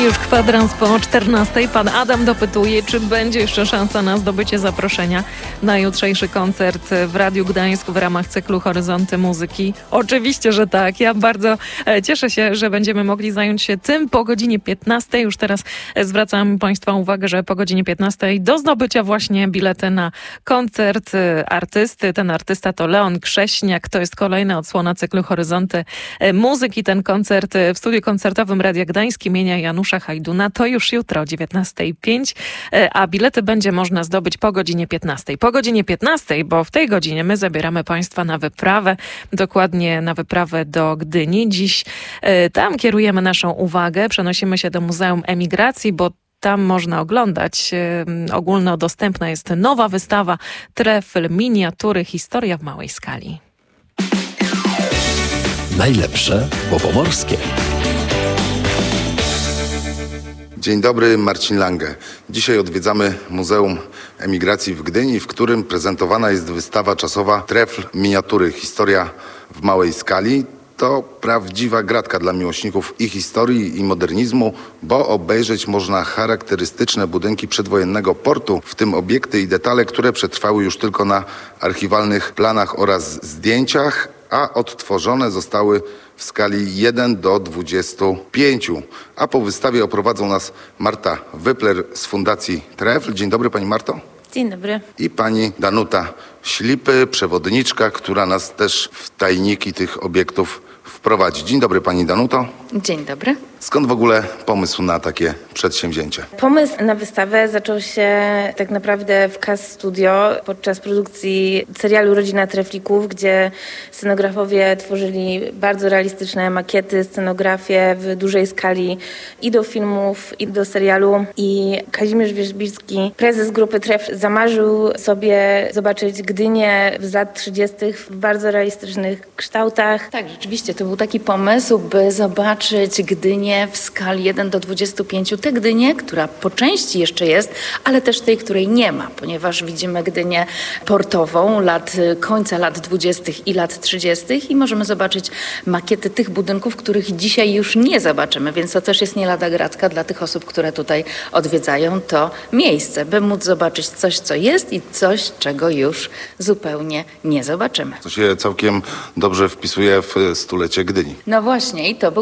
Już kwadrans po 14:00. Pan Adam dopytuje, czy będzie jeszcze szansa na zdobycie zaproszenia na jutrzejszy koncert w Radiu Gdańsk w ramach cyklu Horyzonty Muzyki. Oczywiście, że tak. Ja bardzo cieszę się, że będziemy mogli zająć się tym po godzinie 15:00. Już teraz zwracam Państwa uwagę, że po godzinie 15:00 do zdobycia właśnie bilety na koncert artysty. Ten artysta to Leon Krześniak. To jest kolejna odsłona cyklu Horyzonty Muzyki. Ten koncert w studiu koncertowym Radia Gdańsk imienia Janusza Hajduna to już jutro o 19:05, a bilety będzie można zdobyć po godzinie 15:00. Po godzinie 15:00, bo w tej godzinie my zabieramy Państwa na wyprawę, dokładnie na wyprawę do Gdyni. Dziś tam kierujemy naszą uwagę, przenosimy się do Muzeum Emigracji, bo tam można oglądać, ogólnodostępna jest nowa wystawa Trefl, miniatury, historia w małej skali. Najlepsze po pomorskie. Dzień dobry, Marcin Lange. Dzisiaj odwiedzamy Muzeum Emigracji w Gdyni, w którym prezentowana jest wystawa czasowa Trefl, miniatury, historia w małej skali. To prawdziwa gratka dla miłośników i historii, i modernizmu, bo obejrzeć można charakterystyczne budynki przedwojennego portu, w tym obiekty i detale, które przetrwały już tylko na archiwalnych planach oraz zdjęciach, a odtworzone zostały w skali 1:25. A po wystawie oprowadzą nas Marta Wypler z Fundacji Trefl. Dzień dobry, pani Marto. Dzień dobry. I pani Danuta Ślipy, przewodniczka, która nas też w tajniki tych obiektów wprowadzi. Dzień dobry, pani Danuto. Dzień dobry. Skąd w ogóle pomysł na takie przedsięwzięcie? Pomysł na wystawę zaczął się tak naprawdę w Cas Studio podczas produkcji serialu Rodzina Treflików, gdzie scenografowie tworzyli bardzo realistyczne makiety, scenografie w dużej skali i do filmów, i do serialu. I Kazimierz Wierzbicki, prezes grupy Trefl, zamarzył sobie zobaczyć Gdynię z lat 30. w bardzo realistycznych kształtach. Tak, rzeczywiście to był taki pomysł, by zobaczyć Gdynię w skali 1:25. Tę Gdynię, która po części jeszcze jest, ale też tej, której nie ma, ponieważ widzimy Gdynię portową końca lat 20. i lat 30. i możemy zobaczyć makiety tych budynków, których dzisiaj już nie zobaczymy, więc to też jest nie lada gratka dla tych osób, które tutaj odwiedzają to miejsce, by móc zobaczyć coś, co jest i coś, czego już zupełnie nie zobaczymy. To się całkiem dobrze wpisuje w stulecie Gdyni. No właśnie i to był